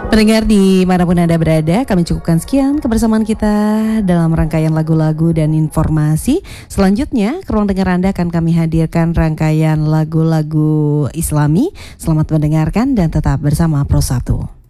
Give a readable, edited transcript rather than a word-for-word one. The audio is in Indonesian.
Pendengar di manapun Anda berada, kami cukupkan sekian kebersamaan kita dalam rangkaian lagu-lagu dan informasi. Selanjutnya, ke ruang dengar Anda akan kami hadirkan rangkaian lagu-lagu Islami. Selamat mendengarkan dan tetap bersama Pro 1.